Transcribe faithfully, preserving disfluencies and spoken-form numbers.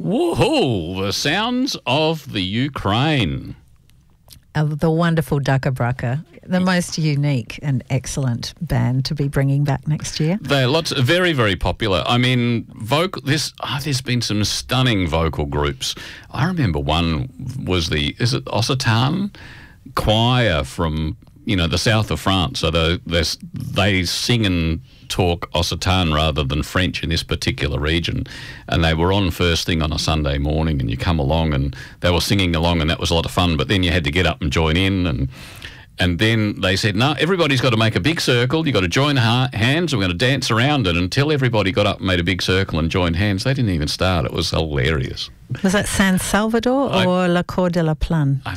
Woohoo! The sounds of the Ukraine. Uh, the wonderful Ducka Brucka, the most unique and excellent band to be bringing back next year. They're lots, very, very popular. I mean, vocal. This oh, there's been some stunning vocal groups. I remember one was the is it Occitan choir from you know the south of France. So they they sing and talk Occitan rather than French in this particular region, and they were on first thing on a Sunday morning, and you come along and they were singing along, and that was a lot of fun. But then you had to get up and join in, and and then they said, no, everybody's got to make a big circle. You've got to join ha- hands, and we're going to dance around it. Until everybody got up and made a big circle and joined hands, they didn't even start. It was hilarious. Was that San Salvador I, or La Cour de la Plane?